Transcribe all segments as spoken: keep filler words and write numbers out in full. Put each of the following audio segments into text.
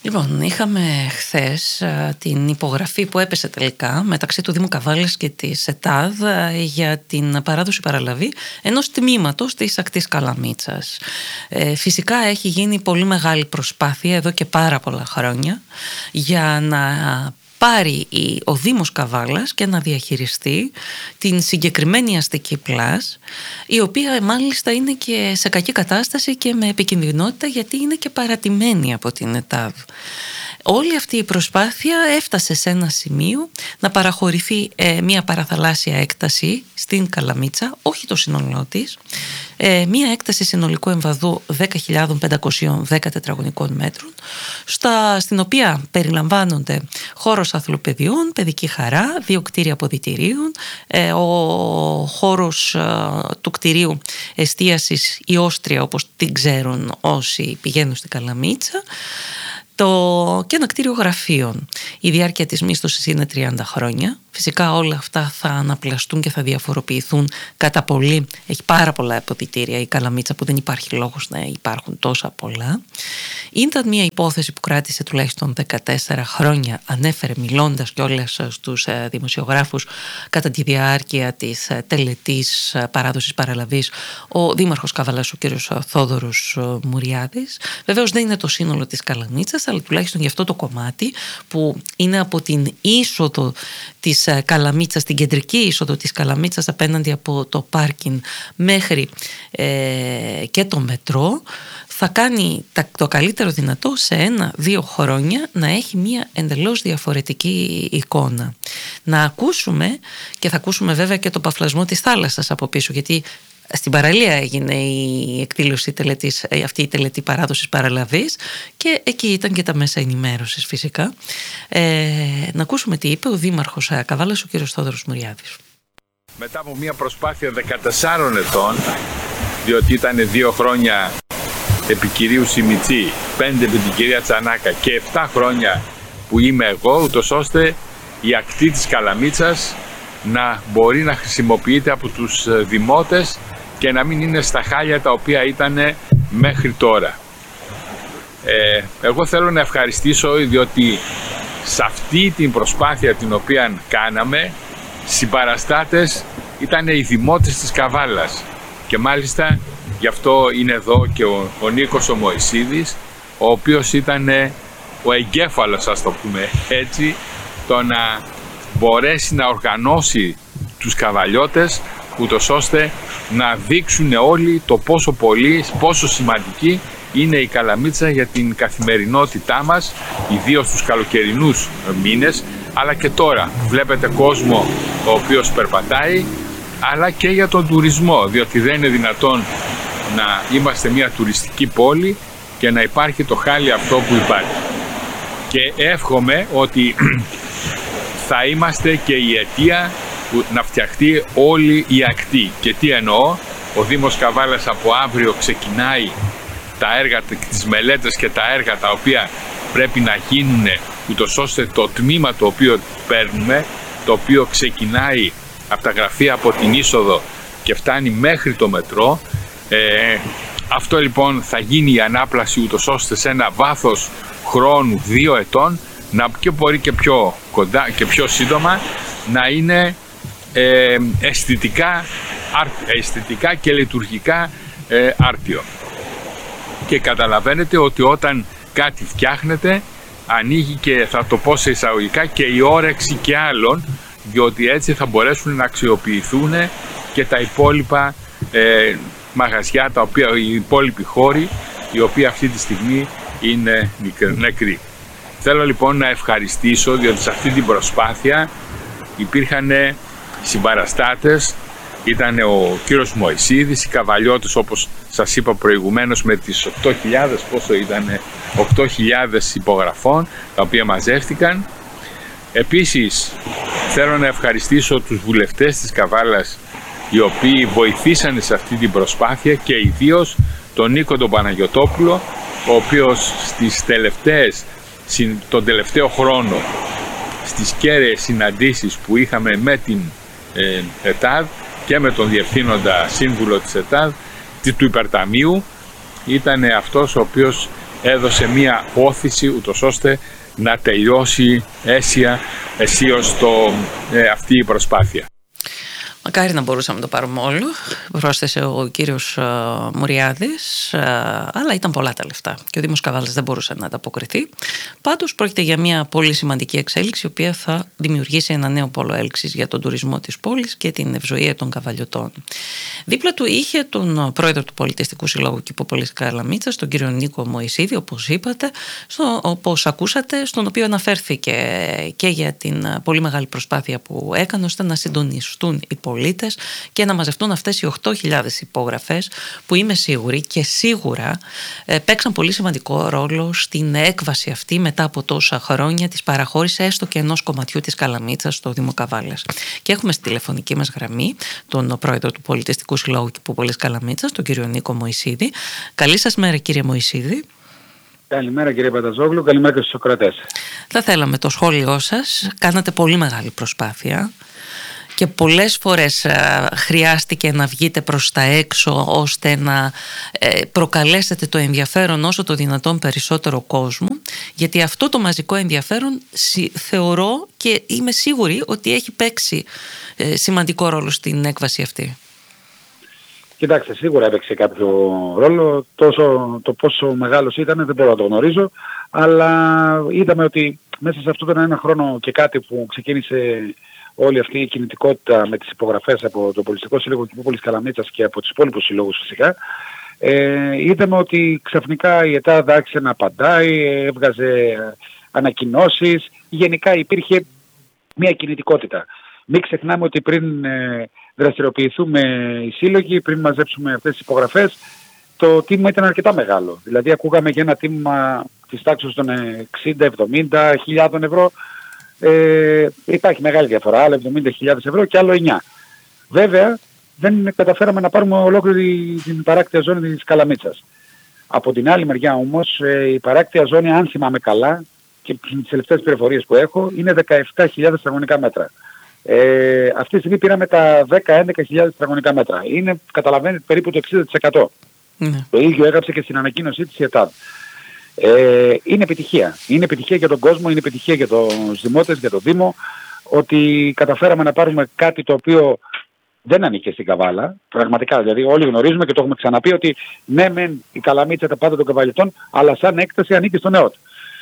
Λοιπόν, είχαμε χθες την υπογραφή που έπεσε τελικά μεταξύ του Δήμου Καβάλας και της ΕΤΑΔ για την παράδοση παραλαβή ενός τμήματος της ακτής Καλαμίτσας. Ε, φυσικά έχει γίνει πολύ μεγάλη προσπάθεια εδώ και πάρα πολλά χρόνια για να πάρει ο Δήμος Καβάλας και να διαχειριστεί την συγκεκριμένη αστική πλάζ, η οποία μάλιστα είναι και σε κακή κατάσταση και με επικινδυνότητα, γιατί είναι και παρατημένη από την ΕΤΑΔ. Όλη αυτή η προσπάθεια έφτασε σε ένα σημείο να παραχωρηθεί ε, μια παραθαλάσσια έκταση στην Καλαμίτσα, όχι το σύνολό της, ε, μια έκταση συνολικού εμβαδού δέκα χιλιάδες πεντακόσια δέκα τετραγωνικών μέτρων, στα, στην οποία περιλαμβάνονται χώρος αθλοπαιδιών, παιδική χαρά, δύο κτίρια αποδυτηρίων, ε, ο χώρος ε, του κτιρίου εστίασης η Όστρια, όπως την ξέρουν όσοι πηγαίνουν στην Καλαμίτσα, το... και ένα κτίριο γραφείων. Η διάρκεια της μίσθωσης είναι τριάντα χρόνια. Φυσικά όλα αυτά θα αναπλαστούν και θα διαφοροποιηθούν κατά πολύ. Έχει πάρα πολλά αποδυτήρια η Καλαμίτσα, που δεν υπάρχει λόγος να υπάρχουν τόσα πολλά. Ήταν μια υπόθεση που κράτησε τουλάχιστον δεκατέσσερα χρόνια, ανέφερε μιλώντας κιόλας στους δημοσιογράφους κατά τη διάρκεια της τελετής παράδοσης παραλαβής ο Δήμαρχος Καβάλας, ο κ. Θόδωρος Μουριάδης. Βεβαίως δεν είναι το σύνολο της Καλαμίτσας, αλλά τουλάχιστον για αυτό το κομμάτι που είναι από την είσοδο της Καλαμίτσας, την κεντρική είσοδο της Καλαμίτσας απέναντι από το πάρκινγκ μέχρι ε, και το μετρό, θα κάνει το καλύτερο δυνατό σε ένα-δύο χρόνια να έχει μια εντελώς διαφορετική εικόνα. Να ακούσουμε, και θα ακούσουμε βέβαια και το παφλασμό της θάλασσας από πίσω, γιατί στην παραλία έγινε η εκδήλωση τελετής, αυτή η τελετή παράδοσης παραλαβής, και εκεί ήταν και τα μέσα ενημέρωσης φυσικά. Ε, να ακούσουμε τι είπε ο Δήμαρχος Καβάλας, ο κ. Θόδωρος Μουριάδης. Μετά από μια προσπάθεια δεκατεσσάρων ετών, διότι ήταν δύο χρόνια επί κυρίου Σιμιτσί, πέντε με την κυρία Τσανάκα και επτά χρόνια που είμαι εγώ, ούτως ώστε η ακτή της Καλαμίτσας να μπορεί να χρησιμοποιείται από τους δημότες και να μην είναι στα χάλια τα οποία ήταν μέχρι τώρα. Ε, εγώ θέλω να ευχαριστήσω, διότι σε αυτή την προσπάθεια την οποία κάναμε, συμπαραστάτες ήταν οι δημότες της Καβάλας, και μάλιστα γι' αυτό είναι εδώ και ο, ο Νίκος ο Μωυσίδης, ο οποίος ήταν ο εγκέφαλος, ας το πούμε έτσι, το να μπορέσει να οργανώσει τους καβαλιώτες, ούτως ώστε να δείξουν όλοι το πόσο πολύ, πόσο σημαντική είναι η Καλαμίτσα για την καθημερινότητά μας, ιδίως τους καλοκαιρινούς μήνες, αλλά και τώρα βλέπετε κόσμο ο οποίος περπατάει, αλλά και για τον τουρισμό, διότι δεν είναι δυνατόν να είμαστε μια τουριστική πόλη και να υπάρχει το χάλι αυτό που υπάρχει. Και εύχομαι ότι θα είμαστε και η αιτία που να φτιαχτεί όλη η ακτή. Και τι εννοώ? Ο Δήμος Καβάλας από αύριο ξεκινάει τα έργα, τις μελέτες και τα έργα τα οποία πρέπει να γίνουν, ούτως ώστε το τμήμα το οποίο παίρνουμε, το οποίο ξεκινάει από τα γραφεία, από την είσοδο και φτάνει μέχρι το μετρό, ε, αυτό λοιπόν θα γίνει η ανάπλαση, ούτως ώστε σε ένα βάθος χρόνου δύο ετών, να, και μπορεί και πιο κοντά και πιο σύντομα, να είναι ε, αισθητικά, αισθητικά και λειτουργικά ε, άρτιο. Και καταλαβαίνετε ότι όταν κάτι φτιάχνεται, ανοίγει και, θα το πω σε εισαγωγικά, και η όρεξη και άλλων, διότι έτσι θα μπορέσουν να αξιοποιηθούν και τα υπόλοιπα ε, μαγαζιά, τα οποία, οι υπόλοιποι χώροι, οι οποίοι αυτή τη στιγμή είναι νεκροί. Θέλω λοιπόν να ευχαριστήσω, διότι σε αυτή την προσπάθεια υπήρχαν συμπαραστάτες, ήταν ο κύριος Μωυσίδης, οι καβαλιώτες, όπως σας είπα προηγουμένως, με τις οκτώ χιλιάδες, πόσο ήταν, οκτώ χιλιάδες υπογραφών, τα οποία μαζεύτηκαν. Επίσης θέλω να ευχαριστήσω τους βουλευτές της Καβάλας, οι οποίοι βοηθήσανε σε αυτή την προσπάθεια, και ιδίως τον Νίκο τον Παναγιωτόπουλο, ο οποίος στις τελευταίες, τον τελευταίο χρόνο, στις κέραιες συναντήσεις που είχαμε με την ε, ΕΤΑΔ και με τον διευθύνοντα σύμβουλο της ΕΤΑΔ, του υπερταμείου, ήταν αυτός ο οποίος έδωσε μία όθηση ούτως ώστε να τελειώσει αίσια, αισίως το, ε, αυτή η προσπάθεια. Μακάρι να μπορούσαμε να το πάρουμε όλο, πρόσθεσε ο κύριος Μουριάδης, αλλά ήταν πολλά τα λεφτά και ο Δήμος Καβάλας δεν μπορούσε να ανταποκριθεί. Πάντως πρόκειται για μια πολύ σημαντική εξέλιξη, η οποία θα δημιουργήσει ένα νέο πόλο έλξης για τον τουρισμό της πόλης και την ευζοία των καβαλιωτών. Δίπλα του είχε τον πρόεδρο του Πολιτιστικού Συλλόγου Κηποπολής Καλαμίτσας, τον κύριο Νίκο Μωυσίδη, όπως είπατε, στο, όπως ακούσατε, στον οποίο αναφέρθηκε και για την πολύ μεγάλη προσπάθεια που έκανε ώστε να συντονιστούν οι πολίτες και να μαζευτούν αυτές οι οκτώ χιλιάδες υπογραφές, που είμαι σίγουρη και σίγουρα ε, παίξαν πολύ σημαντικό ρόλο στην έκβαση αυτή μετά από τόσα χρόνια της παραχώρησης έστω και ενός κομματιού της Καλαμίτσας στο Δήμο Καβάλας. Και έχουμε στη τηλεφωνική μας γραμμή τον πρόεδρο του Πολιτιστικού Συλλόγου Κηποπολής Καλαμίτσας, τον κύριο Νίκο Μωυσίδη. Καλή σας μέρα, κύριε Μωυσίδη. Καλημέρα, κύριε Πανταζόγλου, καλημέρα και στους ακροατές. Θα θέλαμε το σχόλιο σας. Κάνατε πολύ μεγάλη προσπάθεια και πολλές φορές α, χρειάστηκε να βγείτε προς τα έξω ώστε να ε, προκαλέσετε το ενδιαφέρον όσο το δυνατόν περισσότερο κόσμο, γιατί αυτό το μαζικό ενδιαφέρον σι, θεωρώ και είμαι σίγουρη ότι έχει παίξει ε, σημαντικό ρόλο στην έκβαση αυτή. Κοιτάξτε, σίγουρα έπαιξε κάποιο ρόλο. Τόσο, το πόσο μεγάλος ήταν δεν μπορώ να το γνωρίζω, αλλά είδαμε ότι μέσα σε αυτό τον ένα χρόνο και κάτι που ξεκίνησε όλη αυτή η κινητικότητα με τις υπογραφές από το Πολιτιστικό Σύλλογο Κηποπολής Καλαμίτσας και από τους υπόλοιπους συλλόγους φυσικά, ε, είδαμε ότι ξαφνικά η ΕΤΑΔ άρχισε να απαντάει, έβγαζε ανακοινώσεις, γενικά υπήρχε μια κινητικότητα. Μην ξεχνάμε ότι πριν ε, δραστηριοποιηθούμε οι σύλλογοι, πριν μαζέψουμε αυτές τις υπογραφές, το τίμημα ήταν αρκετά μεγάλο. Δηλαδή ακούγαμε για ένα τίμημα της τάξης των εξήντα εβδομήντα χιλιάδων ευρώ. Ε, υπάρχει μεγάλη διαφορά, άλλο εβδομήντα χιλιάδες ευρώ και άλλο εννιά. Βέβαια δεν καταφέραμε να πάρουμε ολόκληρη την παράκτια ζώνη της Καλαμίτσας. Από την άλλη μεριά όμως η παράκτια ζώνη, αν θυμάμαι καλά και τις τελευταίες πληροφορίες που έχω, είναι δεκαεπτά χιλιάδες τετραγωνικά μέτρα. Ε, αυτή τη στιγμή πήραμε τα δέκα με έντεκα χιλιάδες τετραγωνικά μέτρα. Είναι, καταλαβαίνετε, περίπου το εξήντα τοις εκατό. Mm. Το ίδιο έγραψε και στην ανακοίνωσή της η ΕΤΑΔ. Ε, είναι επιτυχία. Είναι επιτυχία για τον κόσμο, είναι επιτυχία για τους δημότες, για το Δήμο, ότι καταφέραμε να πάρουμε κάτι το οποίο δεν ανήκε στην Καβάλα. Πραγματικά, δηλαδή όλοι γνωρίζουμε και το έχουμε ξαναπεί ότι ναι μεν η Καλαμίτσα τα πάντα των καβαλιτών, αλλά σαν έκταση ανήκει στον ΕΟΤ.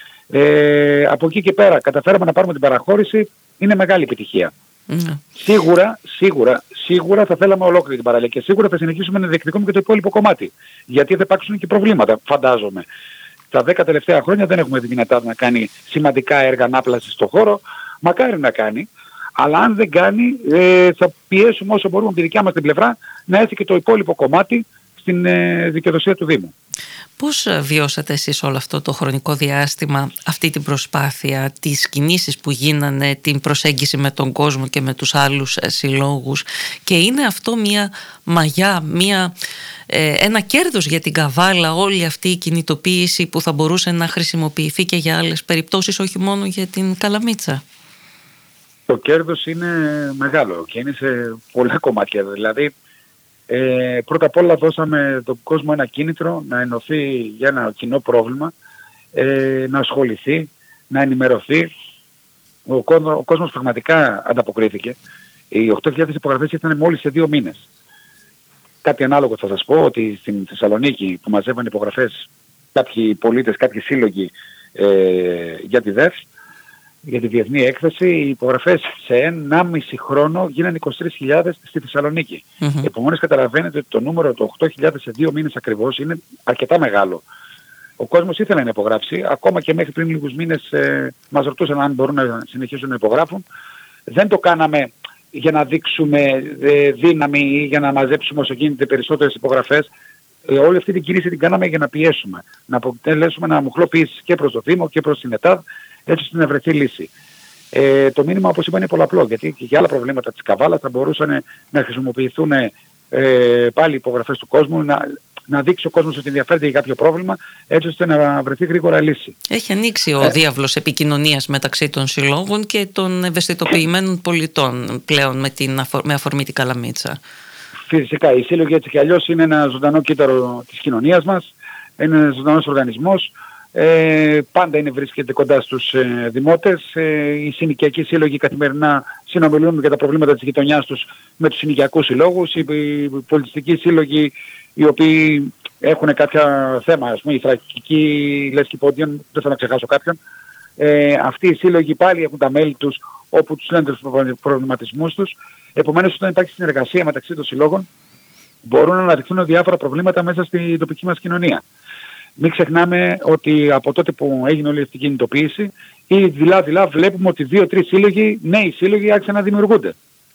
Ε, από εκεί και πέρα καταφέραμε να πάρουμε την παραχώρηση, είναι μεγάλη επιτυχία. Mm. Σίγουρα, σίγουρα, σίγουρα θα θέλαμε ολόκληρη την παραλία και σίγουρα θα συνεχίσουμε να διεκδικούμε και το υπόλοιπο κομμάτι. Γιατί θα υπάρξουν και προβλήματα, φαντάζομαι. Τα δέκα τελευταία χρόνια δεν έχουμε τη δυνατότητα να κάνει σημαντικά έργα ανάπλασης στον χώρο. Μακάρι να κάνει. Αλλά αν δεν κάνει, ε, θα πιέσουμε όσο μπορούμε από τη δικιά μας την πλευρά να έρθει και το υπόλοιπο κομμάτι στην ε, δικαιοδοσία του Δήμου. Πώς βιώσατε εσείς όλο αυτό το χρονικό διάστημα, αυτή την προσπάθεια, τις κινήσεις που γίνανε, την προσέγγιση με τον κόσμο και με τους άλλους συλλόγους, και είναι αυτό μια μαγιά, μια, ε, ένα κέρδος για την Καβάλα όλη αυτή η κινητοποίηση που θα μπορούσε να χρησιμοποιηθεί και για άλλες περιπτώσεις, όχι μόνο για την Καλαμίτσα? Το κέρδος είναι μεγάλο και είναι σε πολλά κομμάτια. Δηλαδή Ε, πρώτα απ' όλα δώσαμε τον κόσμο ένα κίνητρο να ενωθεί για ένα κοινό πρόβλημα, ε, να ασχοληθεί, να ενημερωθεί. Ο, κόσμο, ο κόσμος πραγματικά ανταποκρίθηκε. Οι οκτώ χιλιάδες υπογραφές ήρθαν μόλις σε δύο μήνες. Κάτι ανάλογο θα σας πω, ότι στην Θεσσαλονίκη που μαζεύαν υπογραφές κάποιοι πολίτες, κάποιοι σύλλογοι ε, για τη ΔΕΦ, για τη διεθνή έκθεση, οι υπογραφές σε ενάμιση χρόνο γίνανε είκοσι τρεις χιλιάδες στη Θεσσαλονίκη. Mm-hmm. Επομένως καταλαβαίνετε ότι το νούμερο των οκτώ χιλιάδες σε δύο μήνες ακριβώς είναι αρκετά μεγάλο. Ο κόσμος ήθελε να υπογράψει, ακόμα και μέχρι πριν λίγους μήνες ε, μας ρωτούσαν αν μπορούν να συνεχίσουν να υπογράφουν. Δεν το κάναμε για να δείξουμε ε, δύναμη ή για να μαζέψουμε όσο γίνεται περισσότερες υπογραφές. Ε, όλη αυτή την κίνηση την κάναμε για να πιέσουμε, να αποτελέσουμε ένα μοχλό πίεσης και προς το Δήμο και προς την ΕΤΑΔ, έτσι ώστε να βρεθεί λύση. Ε, το μήνυμα, όπως είπα, είναι πολλαπλό, γιατί και για άλλα προβλήματα της Καβάλας θα μπορούσαν να χρησιμοποιηθούν ε, πάλι υπογραφές του κόσμου, να, να δείξει ο κόσμος ότι ενδιαφέρεται για κάποιο πρόβλημα, έτσι ώστε να βρεθεί γρήγορα λύση. Έχει ανοίξει ο ε, διάβλος επικοινωνίας μεταξύ των συλλόγων και των ευαισθητοποιημένων πολιτών πλέον με, την, με αφορμή την Καλαμίτσα. Φυσικά, οι σύλλογοι έτσι κι αλλιώς είναι ένα ζωντανό κύτταρο της κοινωνίας μας. ένας ζωντανός οργανισμός. Ε, πάντα είναι βρίσκεται κοντά στους ε, δημότες. Ε, οι συνοικιακοί σύλλογοι καθημερινά συνομιλούν για τα προβλήματα της γειτονιάς τους με τους συνοικιακούς συλλόγους. Οι, οι πολιτιστικοί σύλλογοι οι οποίοι έχουν κάποια θέμα, ας πούμε, η Θρακική Λέσχη Πόντιον, δεν θέλω να ξεχάσω κάποιον. Ε, αυτοί οι σύλλογοι πάλι έχουν τα μέλη τους όπου τους λένε τους προβληματισμούς τους. Επομένως, όταν υπάρχει συνεργασία μεταξύ των συλλόγων, μπορούν να αναδειχθούν διάφορα προβλήματα μέσα στην τοπική μας κοινωνία. Μην ξεχνάμε ότι από τότε που έγινε όλη αυτή η κινητοποίηση, ή δειλά-δειλά βλέπουμε ότι δύο-τρεις σύλλογοι, νέοι σύλλογοι, άρχισαν να δημιουργούνται.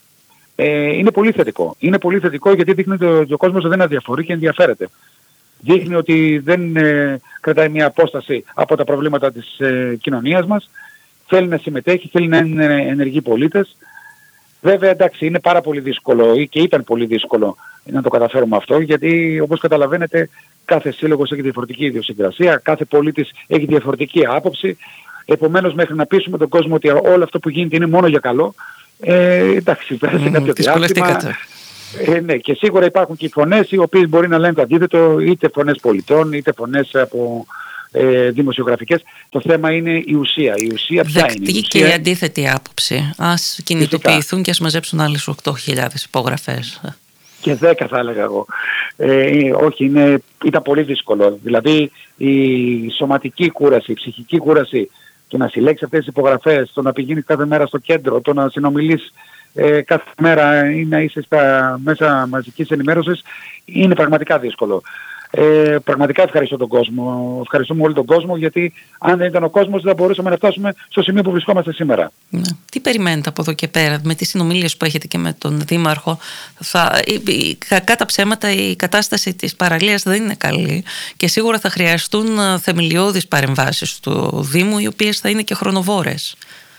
Ε, είναι πολύ θετικό. Είναι πολύ θετικό γιατί δείχνει ότι ο κόσμος δεν αδιαφορεί και ενδιαφέρεται. Δείχνει ότι δεν ε, κρατάει μια απόσταση από τα προβλήματα της ε, κοινωνίας μας. Θέλει να συμμετέχει, θέλει να είναι ενεργοί πολίτες. Βέβαια, εντάξει, είναι πάρα πολύ δύσκολο και ήταν πολύ δύσκολο να το καταφέρουμε αυτό, γιατί όπως καταλαβαίνετε κάθε σύλλογος έχει διαφορετική ιδιοσυγκρασία, κάθε πολίτης έχει διαφορετική άποψη. Επομένως, μέχρι να πείσουμε τον κόσμο ότι όλο αυτό που γίνεται είναι μόνο για καλό, ε, εντάξει, πέρασε mm, κάποιο διάστημα. Ε, ναι, και σίγουρα υπάρχουν και φωνές οι οποίες μπορεί να λένε το αντίθετο, είτε φωνές πολιτών, είτε φωνές από ε, δημοσιογραφικές. Το θέμα είναι η ουσία. Η ουσία ποια Δεκτή είναι. Η και ουσία... η αντίθετη άποψη. Ας κινητοποιηθούν Φυσικά. Και ας μαζέψουν άλλες οκτώ χιλιάδες υπογραφές. Και δέκα θα έλεγα εγώ. Ε, όχι, είναι, ήταν πολύ δύσκολο. Δηλαδή η σωματική κούραση, η ψυχική κούραση, το να συλλέξεις αυτές τις υπογραφές, το να πηγαίνεις κάθε μέρα στο κέντρο, το να συνομιλείς ε, κάθε μέρα ή να είσαι στα μέσα μαζικής ενημέρωσης, είναι πραγματικά δύσκολο. Ε, πραγματικά ευχαριστώ τον κόσμο. Ευχαριστούμε όλο τον κόσμο, γιατί αν δεν ήταν ο κόσμος δεν θα μπορούσαμε να φτάσουμε στο σημείο που βρισκόμαστε σήμερα. Ναι. Τι περιμένετε από εδώ και πέρα, με τις συνομιλίες που έχετε και με τον Δήμαρχο? Θα, κακά τα ψέματα, η κατάσταση της παραλίας δεν είναι καλή και σίγουρα θα χρειαστούν θεμελιώδεις παρεμβάσεις του Δήμου, οι οποίες θα είναι και χρονοβόρες.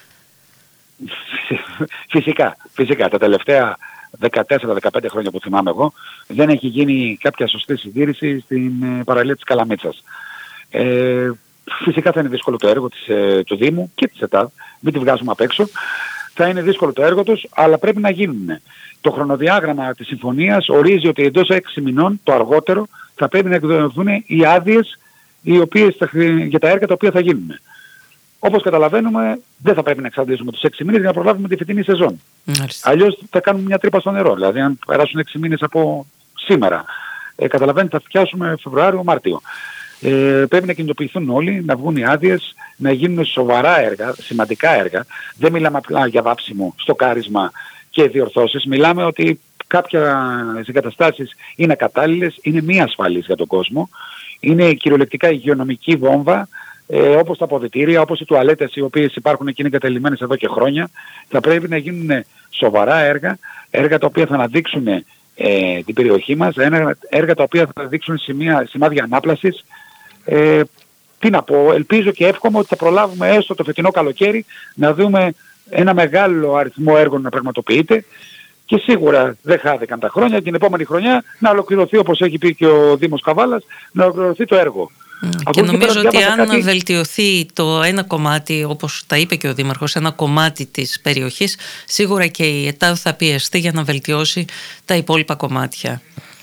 Φυσικά, φυσικά. Τα τελευταία δεκατέσσερα δεκαπέντε χρόνια που θυμάμαι εγώ, δεν έχει γίνει κάποια σωστή συντήρηση στην παραλία της Καλαμίτσας. Ε, φυσικά θα είναι δύσκολο το έργο της, ε, του Δήμου και της ΕΤΑΔ, μην τη βγάζουμε απ' έξω. Θα είναι δύσκολο το έργο τους, αλλά πρέπει να γίνουν. Το χρονοδιάγραμμα της συμφωνίας ορίζει ότι εντός έξι μηνών, το αργότερο, θα πρέπει να εκδοθούν οι άδειες οι οποίες θα, για τα έργα τα οποία θα γίνουν. Όπως καταλαβαίνουμε, δεν θα πρέπει να εξαντλήσουμε τους έξι μήνες για να προλάβουμε τη φετινή σεζόν. Μάλιστα. Αλλιώς θα κάνουμε μια τρύπα στο νερό. Δηλαδή, αν περάσουν έξι μήνες από σήμερα, ε, καταλαβαίνετε, θα φτιάσουμε Φεβρουάριο-Μάρτιο. Ε, πρέπει να κινητοποιηθούν όλοι, να βγουν οι άδειες, να γίνουν σοβαρά έργα, σημαντικά έργα. Δεν μιλάμε απλά για βάψιμο, στοκάρισμα και διορθώσεις. Μιλάμε ότι κάποια εγκαταστάσεις είναι κατάλληλες, είναι μη ασφαλείς για τον κόσμο. Είναι κυριολεκτικά υγειονομική βόμβα. Ε, όπως τα αποδυτήρια, όπως οι τουαλέτες οι οποίες υπάρχουν και είναι εγκαταλειμμένες εδώ και χρόνια. Θα πρέπει να γίνουν σοβαρά έργα, έργα τα οποία θα αναδείξουν ε, την περιοχή μας, έργα τα οποία θα δείξουν σημεία, σημάδια ανάπλασης. Ε, τι να πω, ελπίζω και εύχομαι ότι θα προλάβουμε έστω το φετινό καλοκαίρι να δούμε ένα μεγάλο αριθμό έργων να πραγματοποιείται και σίγουρα δεν χάθηκαν τα χρόνια, την επόμενη χρονιά να ολοκληρωθεί, όπως έχει πει και ο Δήμος Καβάλας, να ολοκληρωθεί το έργο. Mm. Και νομίζω ότι αν κάτι... βελτιωθεί το ένα κομμάτι, όπως τα είπε και ο Δήμαρχος, ένα κομμάτι της περιοχής, σίγουρα και η ΕΤΑΔ θα πιεστεί για να βελτιώσει τα υπόλοιπα κομμάτια.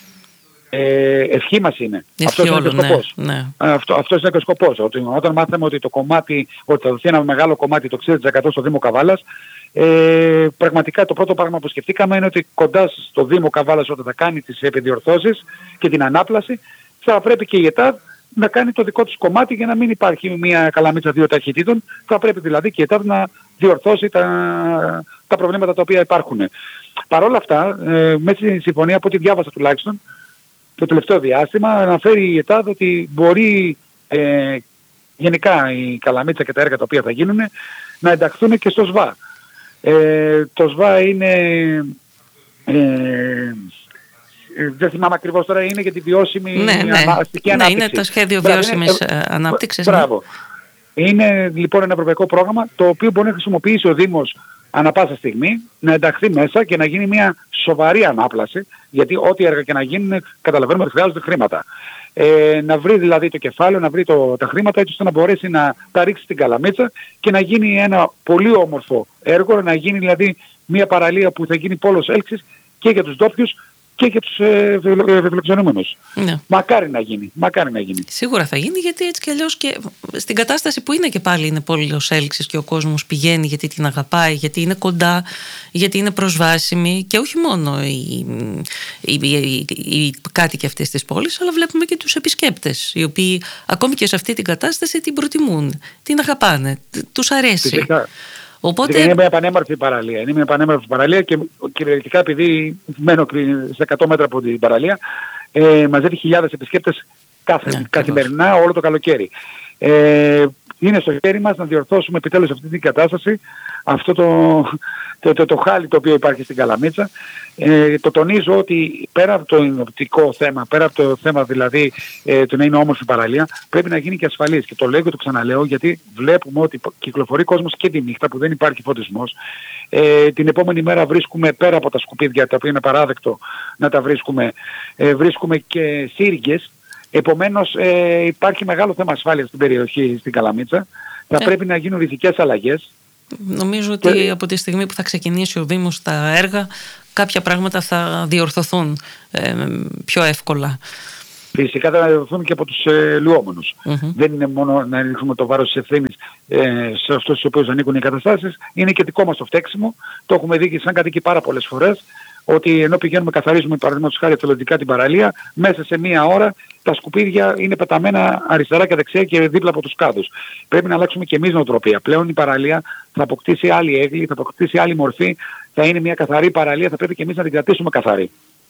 Ε, ευχή μας είναι. Ευχή αυτός όλων, είναι και ο σκοπός. Ναι, ναι. Αυτό, αυτός είναι και ο σκοπός. Ότι, όταν μάθαμε ότι το κομμάτι, ότι θα δοθεί ένα μεγάλο κομμάτι, το εξήντα τοις εκατό στο Δήμο Καβάλας, ε, πραγματικά το πρώτο πράγμα που σκεφτήκαμε είναι ότι κοντά στο Δήμο Καβάλας, όταν θα κάνει τις επιδιορθώσεις και την ανάπλαση, θα πρέπει και η ΕΤΑΔ να κάνει το δικό τους κομμάτι για να μην υπάρχει μια Καλαμίτσα δύο ταχυτήτων. Θα πρέπει δηλαδή και η ΕΤΑΔ να διορθώσει τα, τα προβλήματα τα οποία υπάρχουν. Παρ' όλα αυτά, ε, μέσα στη συμφωνία, από ό,τι διάβασα τουλάχιστον, το τελευταίο διάστημα, αναφέρει η ΕΤΑΔ ότι μπορεί ε, γενικά η Καλαμίτσα και τα έργα τα οποία θα γίνουν να ενταχθούν και στο ΣΒΑ. Ε, το ΣΒΑ είναι... Ε, δεν θυμάμαι ακριβώς τώρα, είναι για τη βιώσιμη ναι, ναι. αστική ναι, ανάπτυξη. Είναι το σχέδιο βιώσιμης ε, ανάπτυξης. Μπράβο. Ναι. Είναι λοιπόν ένα ευρωπαϊκό πρόγραμμα το οποίο μπορεί να χρησιμοποιήσει ο Δήμος ανά πάσα στιγμή, να ενταχθεί μέσα και να γίνει μια σοβαρή ανάπλαση, γιατί ό,τι έργα και να γίνουν καταλαβαίνουμε ότι χρειάζονται χρήματα. Ε, να βρει δηλαδή το κεφάλαιο, να βρει το, τα χρήματα έτσι ώστε να μπορέσει να τα ρίξει στην Καλαμίτσα και να γίνει ένα πολύ όμορφο έργο, να γίνει δηλαδή μια παραλία που θα γίνει πόλος έλξης και για τους ντόπιους και για τους ε, φιλοξενούμενους. Ναι. Μακάρι να γίνει, μακάρι να γίνει. Σίγουρα θα γίνει, γιατί έτσι κι αλλιώς και στην κατάσταση που είναι και πάλι είναι πόλεως έλξης και ο κόσμος πηγαίνει γιατί την αγαπάει, γιατί είναι κοντά, γιατί είναι προσβάσιμη, και όχι μόνο οι, οι, οι, οι κάτοικοι αυτής της πόλης, αλλά βλέπουμε και τους επισκέπτες, οι οποίοι ακόμη και σε αυτή την κατάσταση την προτιμούν, την αγαπάνε, τους αρέσει. Φυσικά. Οπότε... Είναι μια πανέμορφη παραλία. Είναι μια πανέμορφη παραλία και κυριολεκτικά, επειδή μένω σε εκατό μέτρα από την παραλία, ε, μαζεύει χιλιάδες επισκέπτες κάθε, ναι, καθημερινά όλο το καλοκαίρι. Ε, είναι στο χέρι μας να διορθώσουμε επιτέλους αυτή την κατάσταση, αυτό το, το, το, το χάλι το οποίο υπάρχει στην Καλαμίτσα. Ε, το τονίζω ότι πέρα από το οπτικό θέμα, πέρα από το θέμα δηλαδή ε, το να είναι όμορφη παραλία, πρέπει να γίνει και ασφαλής. Και το λέω και το ξαναλέω, γιατί βλέπουμε ότι κυκλοφορεί κόσμος και τη νύχτα που δεν υπάρχει φωτισμός. Ε, την επόμενη μέρα βρίσκουμε, πέρα από τα σκουπίδια, τα οποία είναι παράδεκτο να τα βρίσκουμε, ε, βρίσκουμε και σύριγγες. Επομένως ε, υπάρχει μεγάλο θέμα ασφάλειας στην περιοχή, στην Καλαμίτσα. Θα ε. πρέπει να γίνουν ριζικές αλλαγές. Νομίζω ότι και... από τη στιγμή που θα ξεκινήσει ο Δήμος τα έργα, κάποια πράγματα θα διορθωθούν ε, πιο εύκολα. Φυσικά θα διορθωθούν και από τους ε, λουόμενους. Mm-hmm. Δεν είναι μόνο να ρίχνουμε το βάρος της ευθύνης ε, σε αυτούς στους οποίους ανήκουν οι καταστάσεις. Είναι και δικό μας το φταίξιμο. Το έχουμε δει και σαν κατοίκοι πάρα πολλές φορές, ότι ενώ πηγαίνουμε καθαρίζουμε παραδείγματος χάρη εθελοντικά την παραλία, μέσα σε μία ώρα τα σκουπίδια είναι πεταμένα αριστερά και δεξιά και δίπλα από τους κάδους. Πρέπει να αλλάξουμε και εμείς νοοτροπία. Πλέον η παραλία θα αποκτήσει άλλη έγκλη, θα αποκτήσει άλλη μορφή, θα είναι μια καθαρή παραλία, θα πρέπει και εμείς να την κρατήσουμε καθαρή.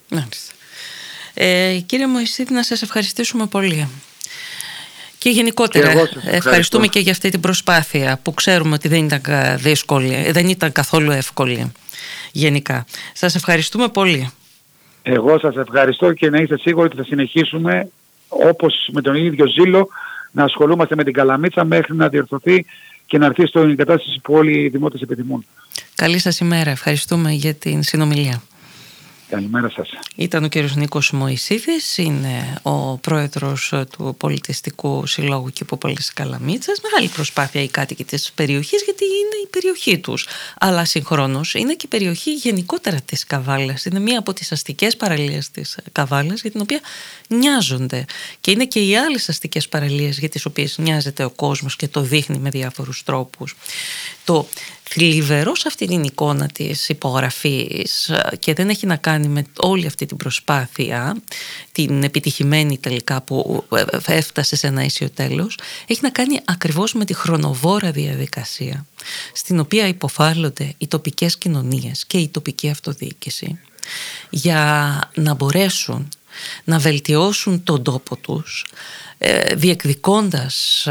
Ε, κύριε Μωυσίδη, να σας ευχαριστήσουμε πολύ. Και γενικότερα και ευχαριστούμε και για αυτή την προσπάθεια που ξέρουμε ότι δεν ήταν δύσκολη, δεν ήταν καθόλου εύκολη γενικά. Σας ευχαριστούμε πολύ. Εγώ σας ευχαριστώ και να είστε σίγουροι ότι θα συνεχίσουμε όπως με τον ίδιο ζήλο να ασχολούμαστε με την Καλαμίτσα μέχρι να διορθωθεί και να έρθει στην κατάσταση που όλοι οι δημότες επιθυμούν. Καλή σας ημέρα. Ευχαριστούμε για την συνομιλία. Καλημέρα σας. Ήταν ο κύριος Νίκος Μωυσίδης, είναι ο πρόεδρος του Πολιτιστικού Συλλόγου Κηποπόλης Καλαμίτσας. Μεγάλη προσπάθεια οι κάτοικοι της περιοχής, γιατί είναι η περιοχή τους. Αλλά συγχρόνως είναι και η περιοχή γενικότερα της Καβάλας. Είναι μία από τις αστικές παραλίες της Καβάλας, για την οποία νοιάζονται. Και είναι και οι άλλες αστικές παραλίες για τις οποίες νοιάζεται ο κόσμος και το δείχνει με διάφορους τρόπους. Το θλιβερό σε αυτή την εικόνα της υπογραφής, και δεν έχει να κάνει με όλη αυτή την προσπάθεια, την επιτυχημένη τελικά που έφτασε σε ένα ίσιο τέλος, έχει να κάνει ακριβώς με τη χρονοβόρα διαδικασία στην οποία υποφάλλονται οι τοπικές κοινωνίες και η τοπική αυτοδιοίκηση για να μπορέσουν να βελτιώσουν τον τόπο τους, διεκδικώντας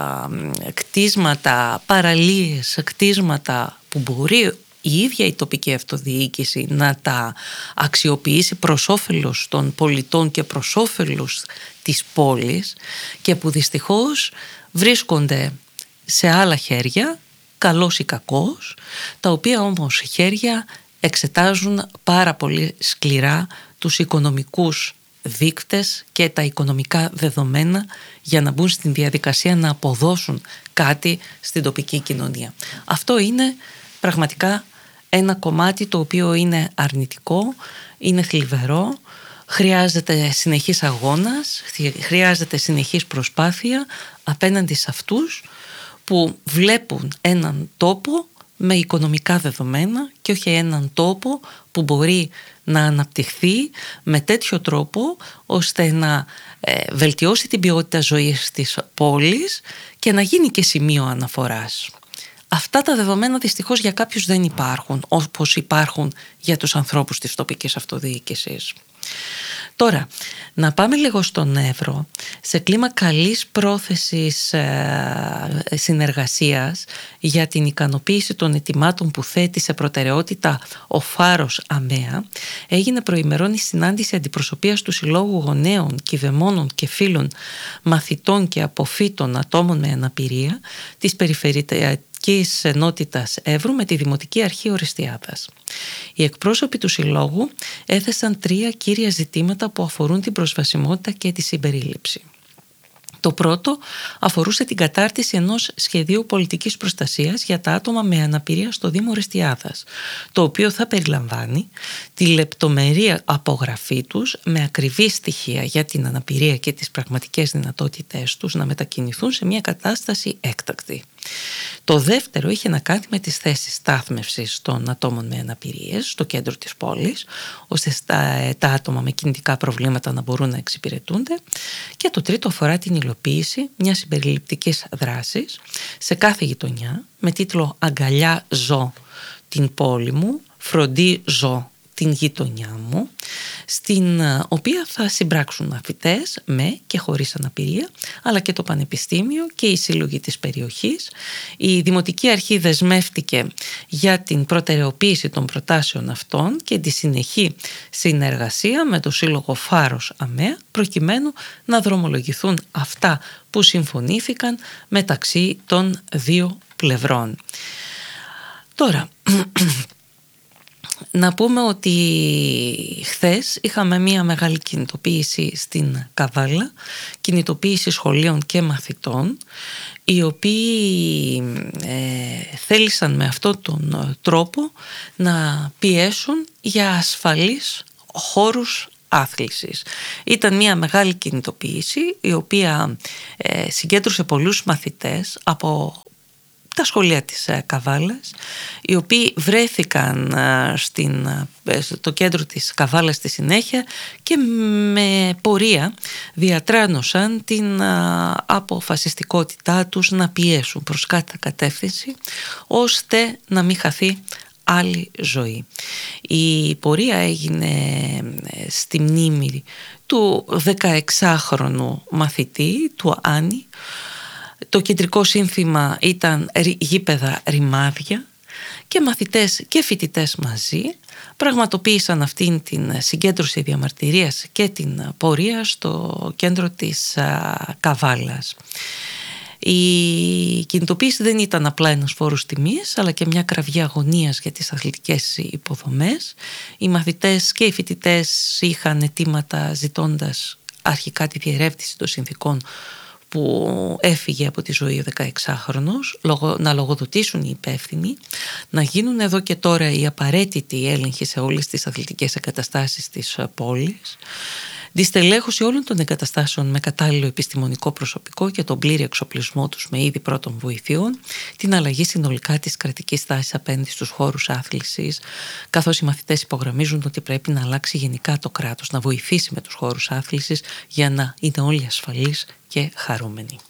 κτίσματα, παραλίες, κτίσματα που μπορεί η ίδια η τοπική αυτοδιοίκηση να τα αξιοποιήσει προς όφελος των πολιτών και προς όφελος της πόλης, και που δυστυχώς βρίσκονται σε άλλα χέρια, καλός ή κακός, τα οποία όμως χέρια εξετάζουν πάρα πολύ σκληρά τους οικονομικούς δείκτες και τα οικονομικά δεδομένα για να μπουν στην διαδικασία να αποδώσουν κάτι στην τοπική κοινωνία. Αυτό είναι πραγματικά ένα κομμάτι το οποίο είναι αρνητικό, είναι θλιβερό, χρειάζεται συνεχής αγώνας, χρειάζεται συνεχής προσπάθεια απέναντι σε αυτούς που βλέπουν έναν τόπο με οικονομικά δεδομένα και όχι έναν τόπο που μπορεί να αναπτυχθεί με τέτοιο τρόπο ώστε να ε, βελτιώσει την ποιότητα ζωής της πόλης και να γίνει και σημείο αναφοράς. Αυτά τα δεδομένα δυστυχώς για κάποιους δεν υπάρχουν, όπως υπάρχουν για τους ανθρώπους της τοπικής αυτοδιοίκησης. Τώρα, να πάμε λίγο στον Εύρο, σε κλίμα καλής πρόθεσης ε, συνεργασίας για την ικανοποίηση των αιτημάτων που θέτει σε προτεραιότητα ο Φάρος ΑΜΕΑ, έγινε προημερών η συνάντηση αντιπροσωπείας του Συλλόγου Γονέων, Κηδεμόνων και Φίλων Μαθητών και Αποφύτων Ατόμων με Αναπηρία της Περιφερειακής Ενότητας Εύρου με τη Δημοτική Αρχή Ορεστιάδας. Οι εκπρόσωποι του Συλλόγου έθεσαν τρία κύρια ζητήματα που αφορούν την προσβασιμότητα και τη συμπερίληψη. Το πρώτο αφορούσε την κατάρτιση ενός σχεδίου πολιτικής προστασίας για τα άτομα με αναπηρία στο Δήμο Ορεστιάδας, το οποίο θα περιλαμβάνει τη λεπτομερή απογραφή τους με ακριβή στοιχεία για την αναπηρία και τις πραγματικές δυνατότητές τους να μετακινηθούν σε μια κατάσταση έκτακτη. Το δεύτερο είχε να κάνει με τις θέσεις στάθμευσης των ατόμων με αναπηρίες στο κέντρο της πόλης, ώστε στα, τα άτομα με κινητικά προβλήματα να μπορούν να εξυπηρετούνται. Και το τρίτο αφορά την υλοποίηση μιας συμπεριληπτικής δράσης σε κάθε γειτονιά με τίτλο «Αγκαλιά ζω την πόλη μου, φροντί ζω την γειτονιά μου», στην οποία θα συμπράξουν μαθητές με και χωρίς αναπηρία, αλλά και το Πανεπιστήμιο και οι σύλλογοι της περιοχής. Η Δημοτική Αρχή δεσμεύτηκε για την προτεραιοποίηση των προτάσεων αυτών και τη συνεχή συνεργασία με το Σύλλογο Φάρος ΑΜΕΑ, προκειμένου να δρομολογηθούν αυτά που συμφωνήθηκαν μεταξύ των δύο πλευρών. Τώρα, να πούμε ότι χθες είχαμε μία μεγάλη κινητοποίηση στην Καβάλα, κινητοποίηση σχολείων και μαθητών, οι οποίοι ε, θέλησαν με αυτόν τον τρόπο να πιέσουν για ασφαλείς χώρους άθλησης. Ήταν μια μεγάλη κινητοποίηση η οποία ε, συγκέντρωσε πολλούς μαθητές από τα σχολεία της Καβάλας, οι οποίοι βρέθηκαν στην, στο κέντρο της Καβάλας στη συνέχεια και με πορεία διατράνωσαν την αποφασιστικότητά τους να πιέσουν προς κάθε κατεύθυνση, ώστε να μην χαθεί άλλη ζωή. Η πορεία έγινε στη μνήμη του δεκαεξάχρονου μαθητή, του Άννη. Το κεντρικό σύνθημα ήταν γήπεδα ρημάδια και μαθητές και φοιτητές μαζί πραγματοποίησαν αυτήν την συγκέντρωση διαμαρτυρίας και την πορεία στο κέντρο της Καβάλας. Η κινητοποίηση δεν ήταν απλά ένας φόρος τιμής, αλλά και μια κραυγή αγωνίας για τις αθλητικές υποδομές. Οι μαθητές και οι φοιτητές είχαν αιτήματα ζητώντας αρχικά τη διερεύνηση των συνθηκών που έφυγε από τη ζωή ο δεκαεξάχρονος, να λογοδοτήσουν οι υπεύθυνοι, να γίνουν εδώ και τώρα οι απαραίτητοι έλεγχοι σε όλες τις αθλητικές εγκαταστάσεις της πόλης, τη στελέχωση όλων των εγκαταστάσεων με κατάλληλο επιστημονικό προσωπικό και τον πλήρη εξοπλισμό τους με είδη πρώτων βοηθειών, την αλλαγή συνολικά της κρατικής τάσης απέναντι στους χώρους άθλησης, καθώς οι μαθητές υπογραμμίζουν ότι πρέπει να αλλάξει γενικά το κράτος, να βοηθήσει με τους χώρους άθλησης για να είναι όλοι ασφαλείς και χαρούμενοι.